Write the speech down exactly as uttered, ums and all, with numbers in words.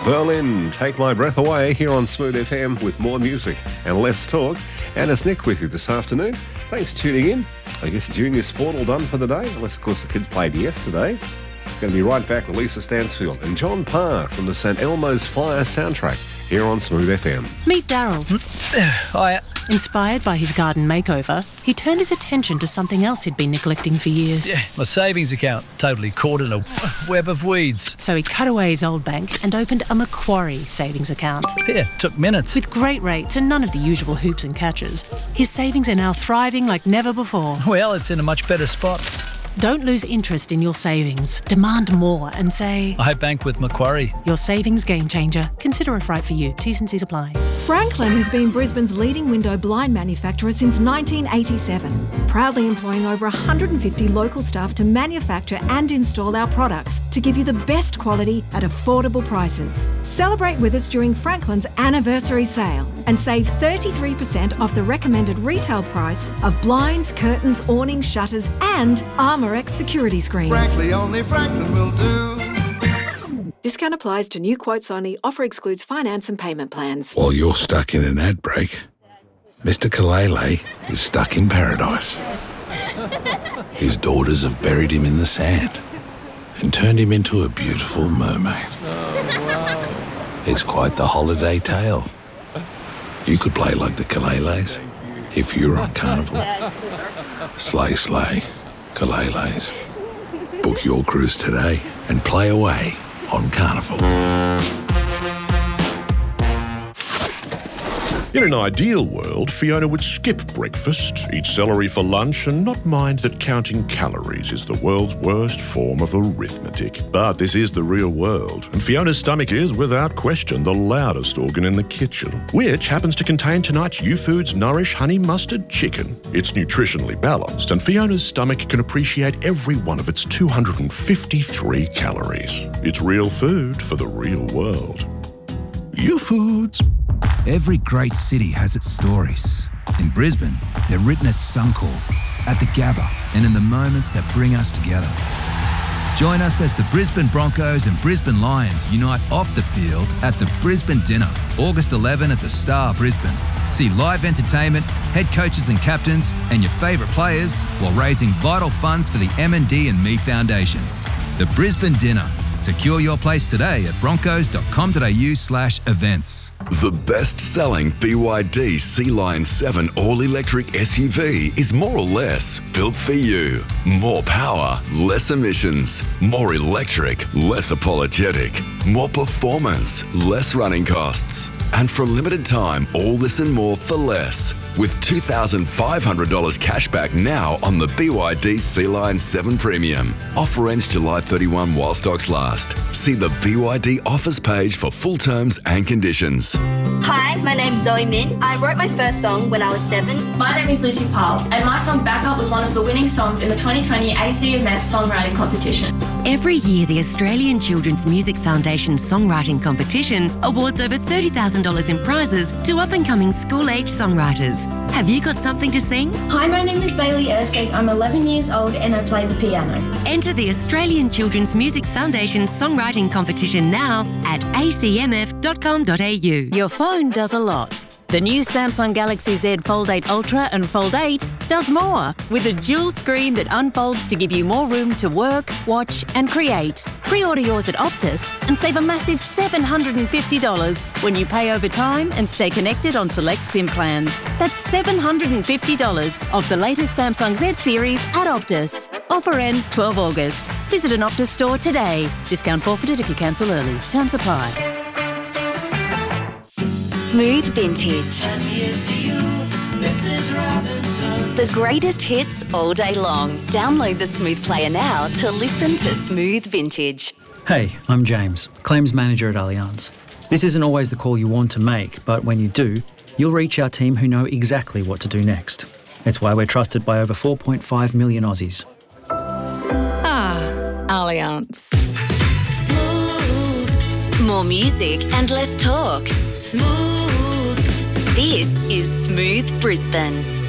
Berlin, Take My Breath Away here on Smooth F M with more music and less talk. And it's Nick with you this afternoon. Thanks for tuning in. I guess junior sport all done for the day, unless of course the kids played yesterday. Going to be right back with Lisa Stansfield and John Parr from the Saint Elmo's Fire soundtrack here on Smooth F M. Meet Daryl. Hiya. Inspired by his garden makeover, he turned his attention to something else he'd been neglecting for years. Yeah, my savings account, totally caught in a web of weeds. So he cut away his old bank and opened a Macquarie savings account. Yeah, took minutes. With great rates and none of the usual hoops and catches, his savings are now thriving like never before. Well, it's in a much better spot. Don't lose interest in your savings. Demand more and say, I bank with Macquarie. Your savings game changer. Consider if right for you. T's and C's apply. Franklin has been Brisbane's leading window blind manufacturer since nineteen eighty-seven, proudly employing over one hundred fifty local staff to manufacture and install our products to give you the best quality at affordable prices. Celebrate with us during Franklin's anniversary sale and save thirty-three percent off the recommended retail price of blinds, curtains, awnings, shutters and Armorex security screens. Frankly, only Franklin will do. Discount applies to new quotes only. Offer excludes finance and payment plans. While you're stuck in an ad break, Mister Kalele is stuck in paradise. His daughters have buried him in the sand and turned him into a beautiful mermaid. It's quite the holiday tale. You could play like the Kaleles if you were on Carnival. Slay, slay, Kaleles. Book your cruise today and play away on Carnival. In an ideal world, Fiona would skip breakfast, eat celery for lunch, and not mind that counting calories is the world's worst form of arithmetic. But this is the real world, and Fiona's stomach is, without question, the loudest organ in the kitchen, which happens to contain tonight's U-Foods Nourish Honey Mustard Chicken. It's nutritionally balanced, and Fiona's stomach can appreciate every one of its two hundred fifty-three calories. It's real food for the real world. U-Foods. Every great city has its stories. In Brisbane, they're written at Suncorp, at the Gabba, and in the moments that bring us together. Join us as the Brisbane Broncos and Brisbane Lions unite off the field at the Brisbane Dinner, August eleventh at the Star Brisbane. See live entertainment, head coaches and captains, and your favourite players while raising vital funds for the M and D and Me Foundation. The Brisbane Dinner. Secure your place today at broncos.com.au slash events. The best-selling B Y D Sea Lion seven all-electric S U V is more or less built for you. More power, less emissions. More electric, less apologetic. More performance, less running costs. And for a limited time, all this and more for less. With two thousand five hundred dollars cash back now on the B Y D Sea Lion seven Premium. Offer ends July thirty-first while stocks last. See the B Y D offers page for full terms and conditions. Hi, my name's Zoe Min. I wrote my first song when I was seven. My name is Lucy Powell, and my song Backup was one of the winning songs in the twenty twenty A C M F Songwriting Competition. Every year, the Australian Children's Music Foundation Songwriting Competition awards over thirty thousand dollars in prizes to up-and-coming school-age songwriters. Have you got something to sing? Hi, my name is Bailey Ersig. I'm eleven years old and I play the piano. Enter the Australian Children's Music Foundation Songwriting Competition now at a c m f dot com dot a u. Your phone does a lot. The new Samsung Galaxy Z Fold eight Ultra and Fold eight does more, with a dual screen that unfolds to give you more room to work, watch and create. Pre-order yours at Optus and save a massive seven hundred fifty dollars when you pay over time and stay connected on select SIM plans. That's seven hundred fifty dollars off the latest Samsung Z series at Optus. Offer ends twelfth of August. Visit an Optus store today. Discount forfeited if you cancel early. Terms apply. Smooth Vintage. The greatest hits all day long. Download the Smooth Player now to listen to Smooth Vintage. Hey, I'm James, Claims Manager at Allianz. This isn't always the call you want to make, but when you do, you'll reach our team who know exactly what to do next. It's why we're trusted by over four point five million Aussies. Ah, Allianz. Smooth. More music and less talk. Smooth. This is Smooth Brisbane.